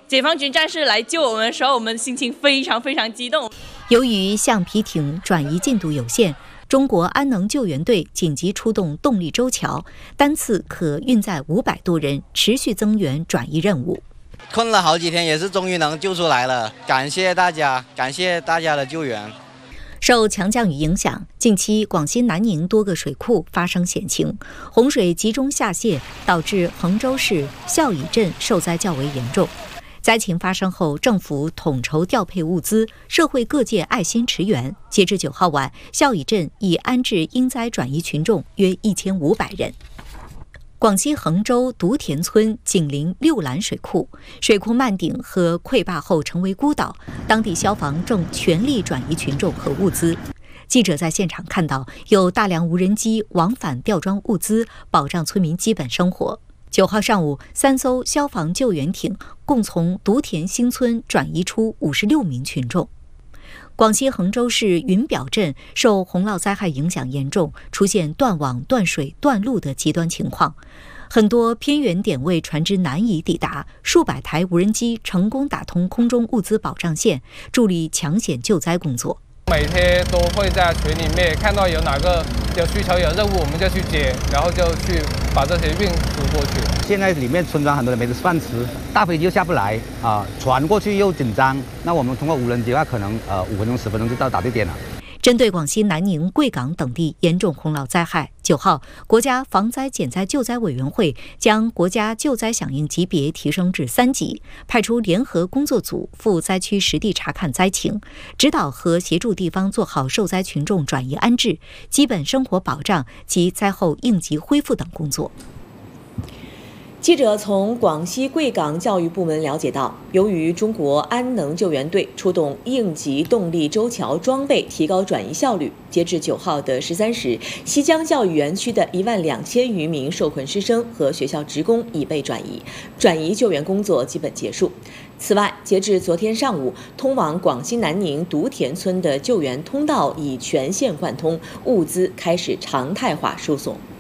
解放军战士来救我们的时候，我们心情非常激动。 由于橡皮艇转移进度有限，中国安能救援队紧急出动动力舟桥，单次可运载500多人，持续增援转移任务。 困了好几天，也是终于能救出来了，感谢大家，感谢大家的救援。 受强降雨影响，近期广西南宁多个水库发生险情，洪水集中下泄，导致衡州市孝乙镇受灾较为严重。灾情发生后，政府统筹调配物资，社会各界爱心驰援。截至9号晚，孝乙镇已安置因灾转移群众约1500人。广西衡州独田村紧邻六兰水库，水库漫顶和溃坝后成为孤岛，当地消防正全力转移群众和物资。记者在现场看到，有大量无人机往返吊装物资，保障村民基本生活。9号上午，3艘消防救援艇共从独田新村转移出56名群众。广西衡州市云表镇受洪涝灾害影响严重，出现断网、断水、断路的极端情况，很多偏远点位船只难以抵达，数百台无人机成功打通空中物资保障线，助力抢险救灾工作。 每天都会在群里面看到有哪个有需求、有任务，我们就去接，然后就去把这些运输过去。现在里面村庄很多人没得饭吃，大飞机又下不来啊，船过去又紧张，那我们通过无人机的话，可能5分钟、10分钟就到达地点了。 针对广西南宁、贵港等地严重洪涝灾害，9号，国家防灾减灾救灾委员会将国家救灾响应级别提升至3级，派出联合工作组赴灾区实地查看灾情，指导和协助地方做好受灾群众转移安置、基本生活保障及灾后应急恢复等工作。 记者从广西贵港教育部门了解到，由于中国安能救援队出动应急动力舟桥装备，提高转移效率，截至9号的13时，西江教育园区的12000余名受困师生和学校职工已被转移，转移救援工作基本结束。此外，截至昨天上午，通往广西南宁独田村的救援通道已全线贯通，物资开始常态化输送。